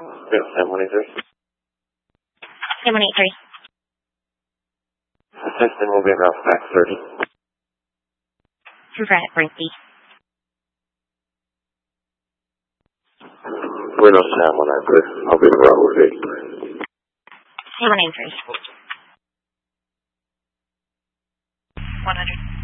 Yeah, 713. 783. Assistant will be around 5:30. True Frat Brinkley. Buenos 713. I'll be around with 8. 783. 100.